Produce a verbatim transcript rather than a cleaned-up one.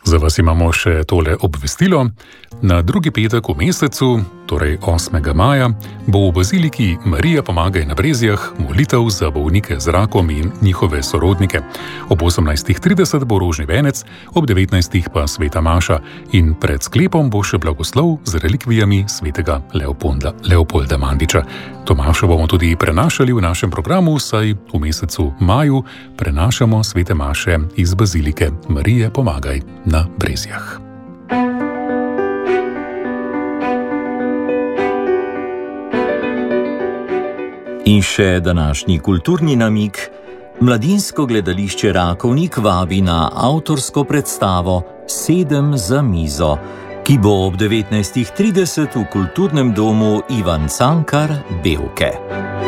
Za vas imamo še tole obvestilo. Na drugi petek v mesecu, torej osmega maja, bo v baziliki Marija Pomagaj na Brezjah molitev za bolnike z rakom in njihove sorodnike. Ob osemnajstih trideset bo rožni venec, ob devetnajstih pa sveta maša in pred sklepom bo še blagoslov z relikvijami svetega Leopolda, Leopolda Mandiča. To mašo bomo tudi prenašali v našem programu, saj v mesecu maju prenašamo svete maše iz bazilike Marije Pomagaj na Brezjah. In še današnji kulturni namig. Mladinsko gledališče Rakovnik vabi na avtorsko predstavo Sedem za mizo, ki bo ob devetnajstih trideset v kulturnem domu Ivan Cankar Bevke.